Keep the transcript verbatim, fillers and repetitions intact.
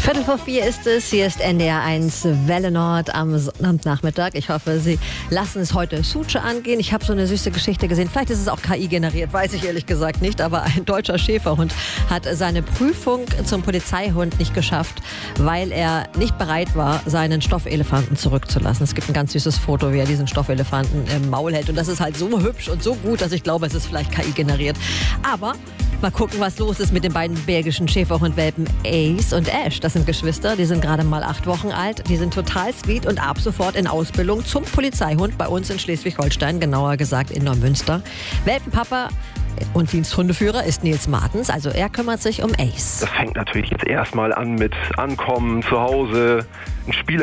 Viertel vor vier ist es. Hier ist N D R eins Welle Nord am Sonnabendnachmittag. Ich hoffe, Sie lassen es heute Suche angehen. Ich habe so eine süße Geschichte gesehen. Vielleicht ist es auch K I generiert, weiß ich ehrlich gesagt nicht. Aber ein deutscher Schäferhund hat seine Prüfung zum Polizeihund nicht geschafft, weil er nicht bereit war, seinen Stoffelefanten zurückzulassen. Es gibt ein ganz süßes Foto, wie er diesen Stoffelefanten im Maul hält. Und das ist halt so hübsch und so gut, dass ich glaube, es ist vielleicht K I generiert. Aber mal gucken, was los ist mit den beiden belgischen Schäferhundwelpen Ace und Ash. Das sind Geschwister, die sind gerade mal acht Wochen alt. Die sind total sweet und ab sofort in Ausbildung zum Polizeihund bei uns in Schleswig-Holstein, genauer gesagt in Neumünster. Welpenpapa und Diensthundeführer ist Nils Martens, also er kümmert sich um Ace. Das fängt natürlich jetzt erstmal an mit Ankommen zu Hause, ein Spiel